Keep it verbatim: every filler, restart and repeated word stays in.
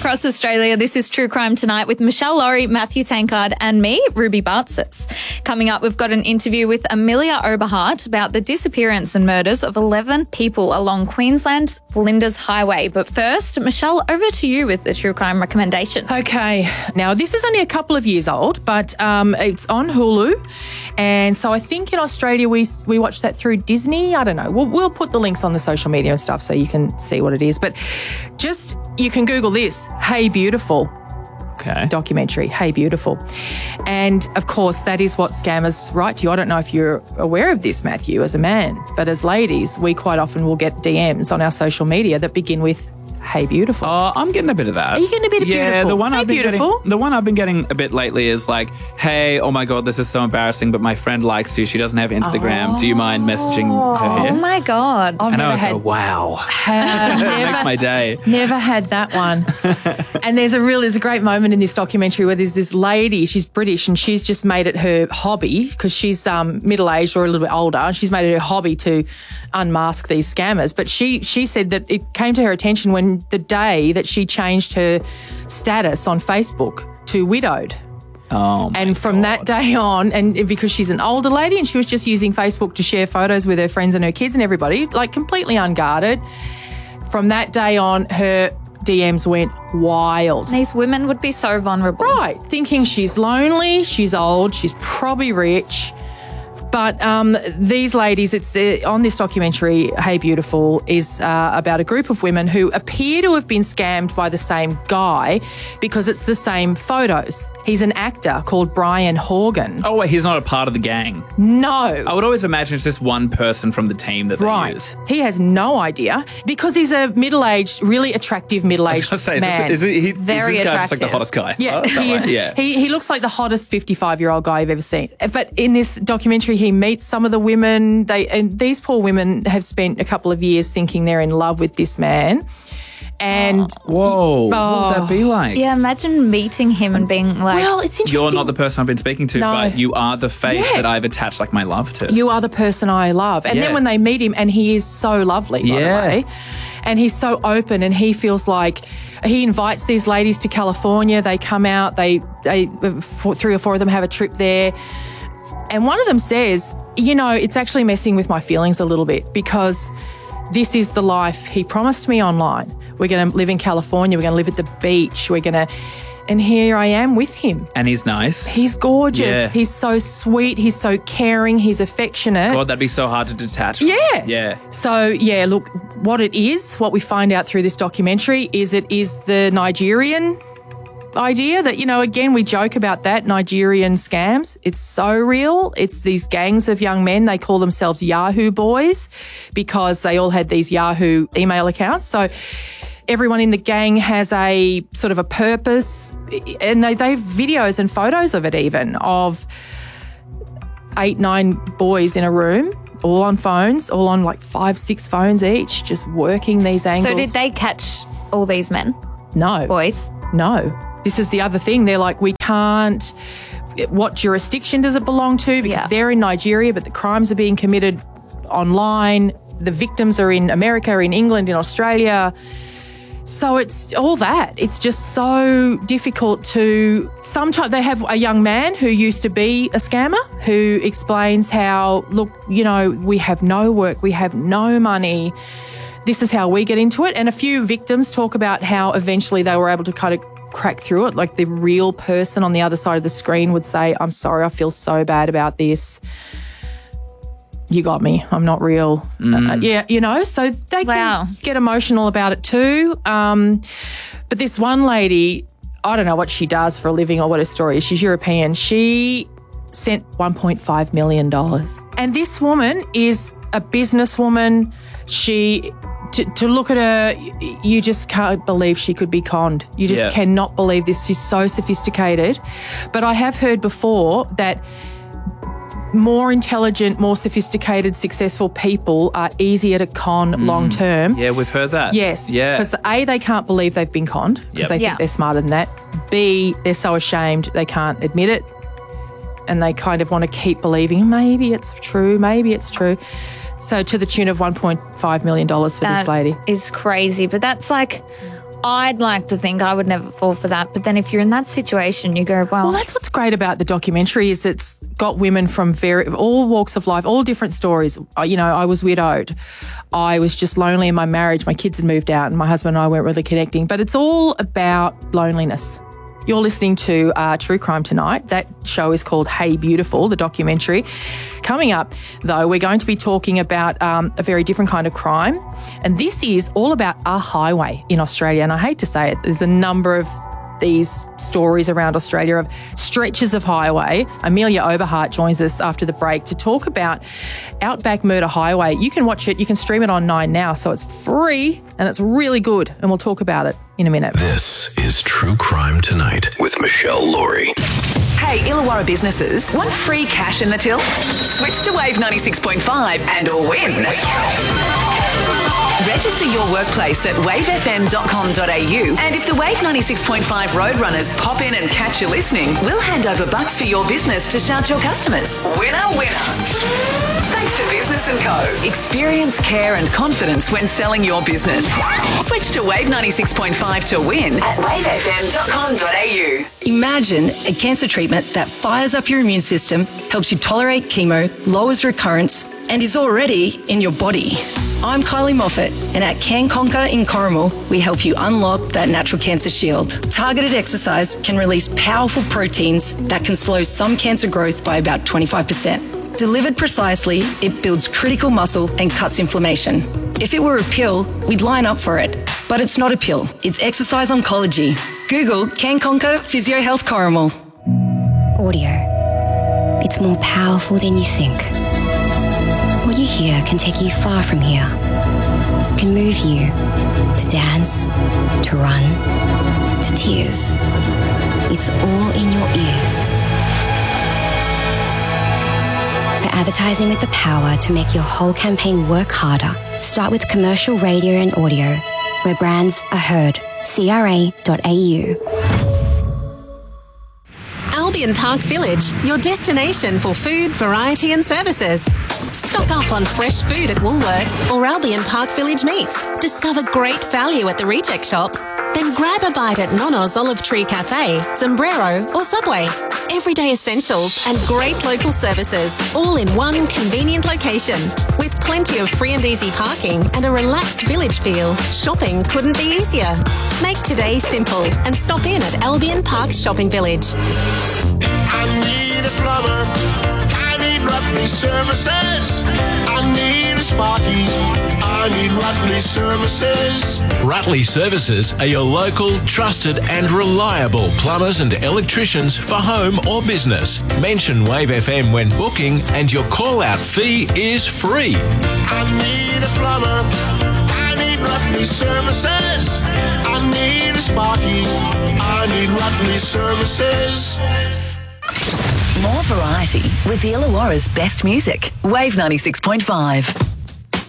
across Australia. This is True Crime Tonight with Michelle Laurie, Matthew Tankard and me, Ruby Bartsis. Coming up, we've got an interview with Amelia Oberhart about the disappearance and murders of eleven people along Queensland's Flinders Highway. But first, Michelle, over to you with the True Crime recommendation. Okay. Now, this is only a couple of years old, but um, it's on Hulu. And so I think in Australia we we watched that through Disney. I don't know. We'll, we'll put the links on the social media and stuff so you can see what it is. But just, you can Google this, Hey Beautiful. Okay. Documentary, Hey Beautiful. And, of course, that is what scammers write to you. I don't know if you're aware of this, Matthew, as a man, but as ladies, we quite often will get D Ms on our social media that begin with Hey Beautiful. Oh, I'm getting a bit of that. Are you getting a bit of yeah, beautiful? the one Hey I've been Beautiful. getting, the one I've been getting a bit lately is like, hey, oh my God, this is so embarrassing, but my friend likes you. She doesn't have Instagram. Do you mind messaging her Oh, here? my God. I've And I never was had, like, wow, had makes never, my day. never had that one. And there's a real, there's a great moment in this documentary where there's this lady, she's British, and she's just made it her hobby because she's um, middle-aged or a little bit older, and she's made it her hobby to unmask these scammers. But she she said that it came to her attention when the day that she changed her status on Facebook to widowed. Oh, my And from God. that day on, and because she's an older lady and she was just using Facebook to share photos with her friends and her kids and everybody, like completely unguarded, from that day on, her D Ms went wild. These women would be so vulnerable. Right, thinking she's lonely, she's old, she's probably rich. But um, these ladies, it's uh, on this documentary, Hey Beautiful, is uh, about a group of women who appear to have been scammed by the same guy because it's the same photos. He's an actor called Brian Horgan. Oh, wait, he's not a part of the gang. No. I would always imagine it's just one person from the team that they Right. use. He has no idea because he's a middle-aged, really attractive I was middle-aged gonna say, is, man. this, is, it, he, Very is this guy just like the attractive. hottest guy? Yeah, Oh, that he way, is. Yeah. He, he looks like the hottest fifty-five-year-old guy I've ever seen. But in this documentary, he meets some of the women. They and these poor women have spent a couple of years thinking they're in love with this man. And Whoa, what would that be like? Yeah, imagine meeting him and being like, well, it's interesting. You're not the person I've been speaking to, No. but you are the face Yeah. that I've attached like my love to. You are the person I love. And Yeah. then when they meet him, and he is so lovely, by Yeah. the way, and he's so open, and he feels like he invites these ladies to California. They come out, they, they four, three or four of them have a trip there. And one of them says, you know, it's actually messing with my feelings a little bit because this is the life he promised me online. We're going to live in California. We're going to live at the beach. We're going to... And here I am with him. And he's nice. He's gorgeous. Yeah. He's so sweet. He's so caring. He's affectionate. God, that'd be so hard to detach from. Yeah. Yeah. So, yeah, look, what it is, what we find out through this documentary is it is the Nigerian idea that, you know, again, we joke about that, Nigerian scams. It's so real. It's these gangs of young men. They call themselves Yahoo boys because they all had these Yahoo email accounts. So everyone in the gang has a sort of a purpose, and they, they have videos and photos of it even, of eight, nine boys in a room, all on phones, all on like five, six phones each, just working these angles. so did they catch all these men, No. boys? No. This is the other thing. They're like, we can't... What jurisdiction does it belong to? Because Yeah. they're in Nigeria, but the crimes are being committed online. The victims are in America, in England, in Australia. So it's all that. It's just so difficult to... Sometimes they have a young man who used to be a scammer who explains how, look, you know, we have no work, we have no money. This is how we get into it. And a few victims talk about how eventually they were able to kind of crack through it. Like the real person on the other side of the screen would say, I'm sorry, I feel so bad about this. You got me. I'm not real. Mm. Uh, yeah, you know, so they Wow. can get emotional about it too. Um, but this one lady, I don't know what she does for a living or what her story is. She's European. She sent one point five million dollars. And this woman is a businesswoman. She... To, to look at her, y- you just can't believe she could be conned. You just Yeah. cannot believe this. She's so sophisticated. But I have heard before that more intelligent, more sophisticated, successful people are easier to con long term. Yeah, we've heard that. Yes. Yeah. Because A, they can't believe they've been conned because Yep. they think Yeah. they're smarter than that. B, they're so ashamed they can't admit it. And they kind of want to keep believing, maybe it's true, maybe it's true. So to the tune of one point five million dollars for That this lady. is crazy. But that's like, I'd like to think I would never fall for that. But then if you're in that situation, you go, well... Well, that's what's great about the documentary is it's got women from very all walks of life, all different stories. You know, I was widowed. I was just lonely in my marriage. My kids had moved out and my husband and I weren't really connecting. But it's all about loneliness. You're listening to uh, True Crime Tonight. That show is called Hey Beautiful, the documentary. Coming up, though, we're going to be talking about um, a very different kind of crime. And this is all about a highway in Australia. And I hate to say it, there's a number of these stories around Australia of stretches of highway. Amelia Oberhart joins us after the break to talk about Outback Murder Highway. You can watch it, you can stream it on Nine now, so it's free and it's really good. And we'll talk about it in a minute. This is True Crime Tonight with Michelle Laurie. Hey, Illawarra businesses, want free cash in the till? Switch to Wave ninety-six point five and win. Register your workplace at wave f m dot com dot a u, and if the Wave ninety-six point five Roadrunners pop in and catch you listening, we'll hand over bucks for your business to shout your customers. Winner, winner. Thanks to Business and Co. Experience, care and confidence when selling your business. Switch to Wave ninety-six point five to win at wave f m dot com dot a u. Imagine a cancer treatment that fires up your immune system, helps you tolerate chemo, lowers recurrence, and is already in your body. I'm Kylie Moffat, and at Can Conquer in Corrimal, we help you unlock that natural cancer shield. Targeted exercise can release powerful proteins that can slow some cancer growth by about twenty-five percent. Delivered precisely, it builds critical muscle and cuts inflammation. If it were a pill, we'd line up for it. But it's not a pill, it's exercise oncology. Google Can Conquer Physio Health Corrimal. Audio. It's more powerful than you think. What you hear can take you far from here. It can move you to dance, to run, to tears. It's all in your ears. For advertising with the power to make your whole campaign work harder, start with commercial radio and audio, where brands are heard. C R A dot A U. Albion Park Village, your destination for food, variety and services. Stock up on fresh food at Woolworths or Albion Park Village Meats. Discover great value at the Reject Shop. Then grab a bite at Nono's Olive Tree Cafe, Sombrero or Subway. Everyday essentials and great local services, all in one convenient location. With plenty of free and easy parking and a relaxed village feel, shopping couldn't be easier. Make today simple and stop in at Albion Park Shopping Village. I need a plumber. I need Rutley Services. I need a Sparky. I need Rutley Services. Rutley Services are your local, trusted and reliable plumbers and electricians for home or business. Mention Wave F M when booking and your call-out fee is free. I need a plumber. I need Rutley Services. I need a Sparky. I need Rutley Services. More variety with Illawarra's best music. Wave ninety-six point five.